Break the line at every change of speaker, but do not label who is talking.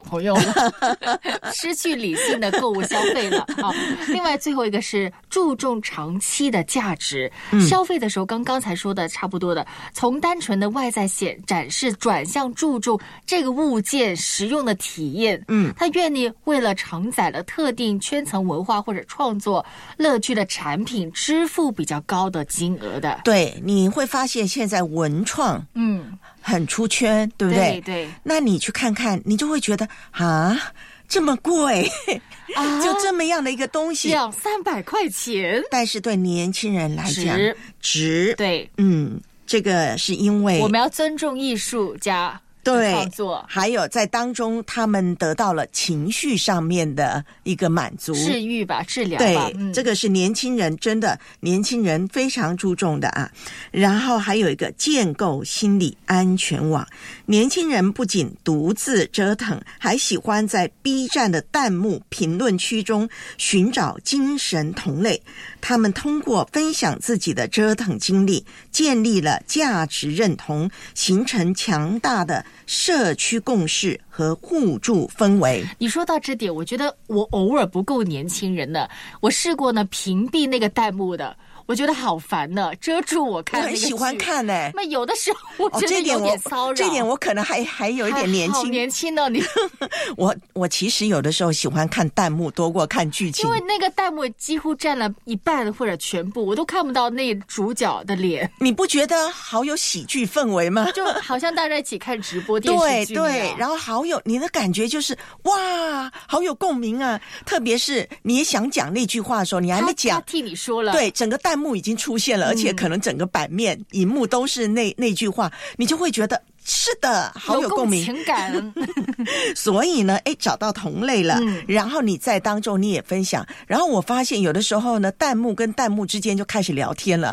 朋友了，失去理性的购物消费了。好，另外最后一个是注重长期的价值，消费的时候跟刚才说的差不多的，从单纯的外在展示转向注重这个物件实用的体验。他愿意为了承载了特定圈层文化或者创作乐趣的产品支付比较高的金额的。
对，你会发现现在文创很出圈，对不对？
对，
那你去看看，你就会觉得这么贵就这么样的一个东西
200-300块钱，
但是对年轻人来讲值。
对，
这个是因为
我们要尊重艺术家
对
创作，还
有在当中他们得到了情绪上面的一个满足，
治愈吧，治疗吧。
对，这个是年轻人真的年轻人非常注重的啊。然后还有一个建构心理安全网，年轻人不仅独自折腾，还喜欢在 B 站的弹幕评论区中寻找精神同类。他们通过分享自己的折腾经历，建立了价值认同，形成强大的社区共识和互助氛围。
你说到这点，我觉得我偶尔不够年轻人呢。我试过呢屏蔽那个弹幕的，我觉得好烦呢，遮住我看那个剧。
我很喜欢看欸。
那有的时候我觉得有点骚扰。
这点我可能还有一点年轻。
好年轻哦你。
我其实有的时候喜欢看弹幕多过看剧情，
因为那个弹幕几乎占了一半或者全部，我都看不到那主角的脸。
你不觉得好有喜剧氛围吗？
就好像大家一起看直播电视剧。
对，然后好有你的感觉就是哇，好有共鸣啊！特别是你也想讲那句话的时候，你还没讲，
他替你说了。
对，整个弹幕已经出现了，而且可能整个版面、荧幕都是那句话，你就会觉得是的，好有共鸣，
情感。
所以呢，找到同类了，然后你在当中你也分享，然后我发现有的时候呢，弹幕跟弹幕之间就开始聊天了，